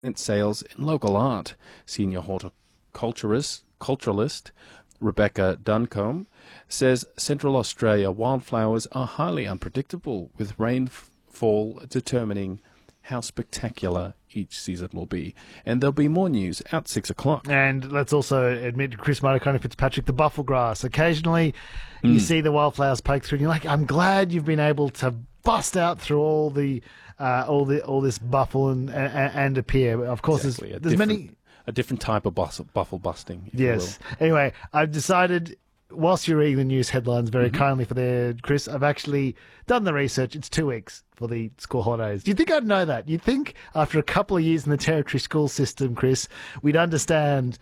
sales in local art. Senior horticulturalist Rebecca Duncombe says Central Australia wildflowers are highly unpredictable, with rainfall determining how spectacular each season will be. And there'll be more news at 6 o'clock. And let's also admit, Chris Mitochondria Fitzpatrick, the bufflegrass. Occasionally you see the wildflowers poke through and you're like, I'm glad you've been able to bust out through all this buffle and appear. Of course, Exactly. there's many... A different type of buffle busting, if Yes. you will. Anyway, I've decided, whilst you're reading the news headlines very kindly for there, Chris, I've actually done the research. It's 2 weeks for the school holidays. Do you think I'd know that? You'd think after a couple of years in the territory school system, Chris, I'd understand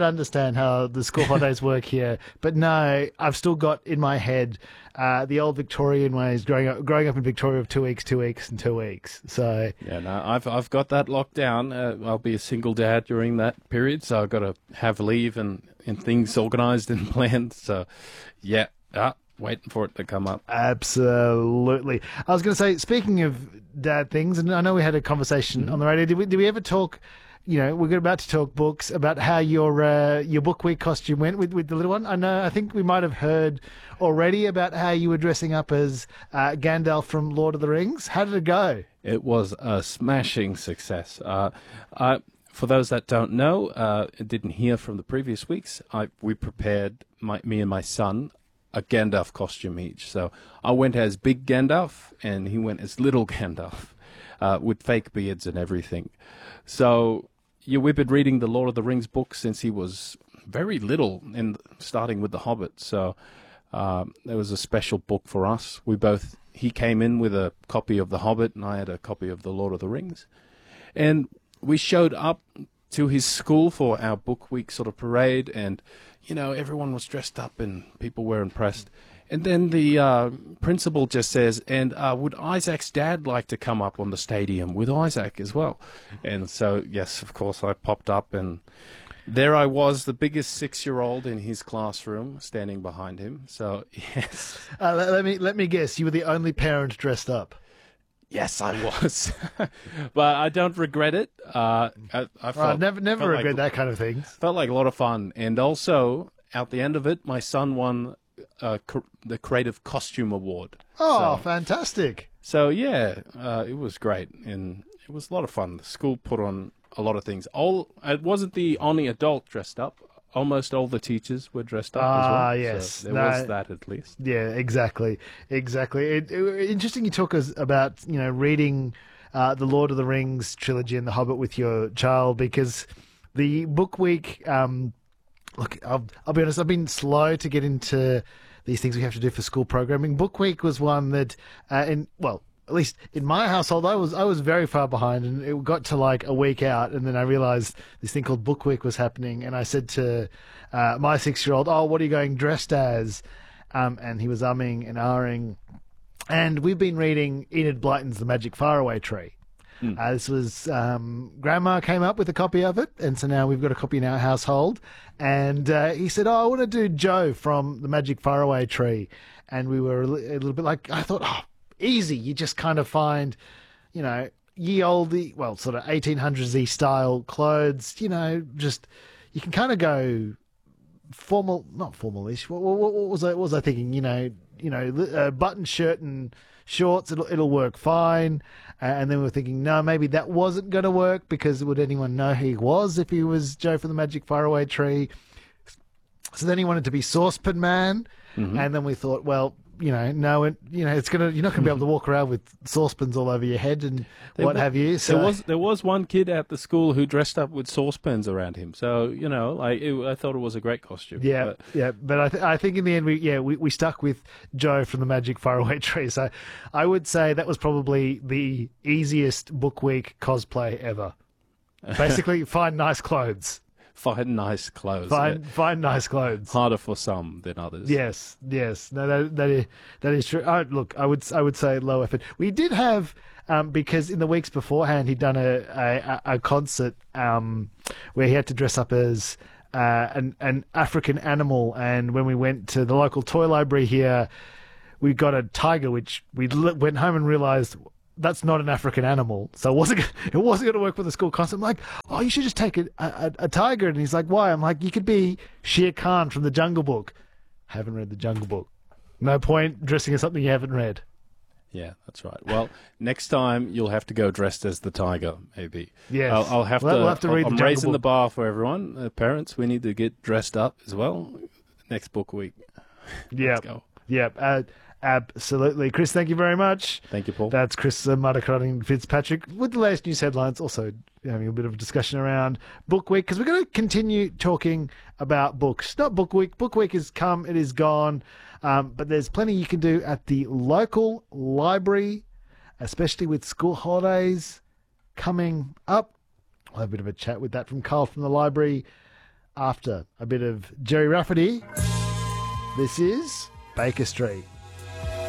how the school holidays work here. But no, I've still got in my head the old Victorian ways, growing up in Victoria of 2 weeks, 2 weeks, and 2 weeks. So Yeah, no, I've got that locked down. I'll be a single dad during that period, so I've got to have leave and things organised and planned. So, yeah, waiting for it to come up. absolutely. I was going to say, speaking of dad things, and I know we had a conversation on the radio. Did we ever talk? You know, we're about to talk books, about how your book week costume went with the little one. I think we might have heard already about how you were dressing up as Gandalf from Lord of the Rings. How did it go? It was a smashing success. For those that don't know, didn't hear from the previous weeks, we prepared, me and my son, a Gandalf costume each. So I went as Big Gandalf, and he went as Little Gandalf, with fake beards and everything. So we've been reading the Lord of the Rings books since he was very little, starting with The Hobbit. So there was a special book for us. He came in with a copy of The Hobbit, and I had a copy of the Lord of the Rings. And we showed up to his school for our book week sort of parade, and everyone was dressed up and people were impressed. And then the principal just says, and would Isaac's dad like to come up on the stadium with Isaac as well? And so, yes, of course, I popped up, and there I was, the biggest 6-year-old in his classroom, standing behind him. So, yes. Let me guess, you were the only parent dressed up. Yes, I was. But I don't regret it. I Never regret that kind of thing. Felt like a lot of fun. And also, at the end of it, my son won the Creative Costume Award. Oh, fantastic. So, yeah, it was great. And it was a lot of fun. The school put on a lot of things. It wasn't the only adult dressed up. Almost all the teachers were dressed up as well. Yes. So there was that at least. Yeah, exactly. Interesting you talk about, reading the Lord of the Rings trilogy and The Hobbit with your child, because the book week, look, I'll be honest, I've been slow to get into these things we have to do for school programming. Book week was one that, at least in my household, I was very far behind, and it got to like a week out, and then I realised this thing called Book Week was happening, and I said to my 6-year-old, "Oh, what are you going dressed as?" And he was umming and ahhing, and we've been reading Enid Blyton's The Magic Faraway Tree. This was Grandma came up with a copy of it, and so now we've got a copy in our household. And he said, "Oh, I want to do Joe from The Magic Faraway Tree," and we were a little bit like, I thought, oh, easy. You just kind of find, ye olde, sort of 1800s-y style clothes, just, you can kind of go formal, not formalish. What was I thinking? Button shirt and shorts, it'll work fine. And then we were thinking, no, maybe that wasn't going to work, because would anyone know who he was if he was Joe from the Magic Faraway Tree? So then he wanted to be Saucepan Man. And then we thought, well, no, it's you're not gonna be able to walk around with saucepans all over your head and have you. So there was one kid at the school who dressed up with saucepans around him. So I thought it was a great costume. Yeah, but I think in the end we stuck with Joe from the Magic Faraway Tree. So I would say that was probably the easiest book week cosplay ever. Basically, find nice clothes. Find nice clothes. Find nice clothes. Harder for some than others. Yes. No, that is true. Look, I would say low effort. We did have because in the weeks beforehand he'd done a concert where he had to dress up as an African animal, and when we went to the local toy library here, we got a tiger, which we went home and realised that's not an African animal, so it wasn't going to work for the school concept. I'm like, oh, you should just take a tiger. And he's like, why? I'm like, you could be Shere Khan from the Jungle Book. Haven't read the Jungle Book. No point dressing as something you haven't read. Yeah, that's right. Well, next time you'll have to go dressed as the tiger, maybe. Yes. I'll have to. We'll have to read the I'm Jungle raising the Book. bar for everyone. Parents, we need to get dressed up as well. Next book week. Yeah. Let's go. Yeah. Absolutely. Chris, thank you very much. Thank you, Paul. That's Chris Muddercotting Fitzpatrick with the latest news headlines. Also having a bit of a discussion around Book Week, because we're going to continue talking about books. Not Book Week. Book Week has come. It is gone. But there's plenty you can do at the local library, especially with school holidays coming up. I'll have a bit of a chat with that from Carl from the library after a bit of Jerry Rafferty. This is Baker Street.